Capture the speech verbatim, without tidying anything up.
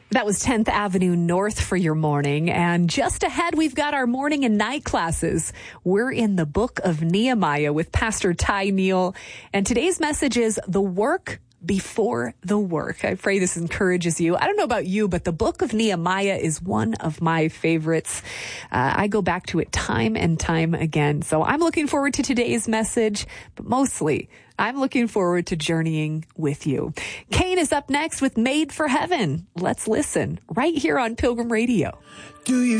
That was tenth Avenue North for your morning. And just ahead, we've got our morning and night classes. We're in the book of Nehemiah with Pastor Ty Neal. And today's message is the work before the work. I pray this encourages you. I don't know about you, but the book of Nehemiah is one of my favorites. Uh, I go back to it time and time again. So I'm looking forward to today's message, but mostly I'm looking forward to journeying with you. Kane is up next with Made for Heaven. Let's listen right here on Pilgrim Radio. Do you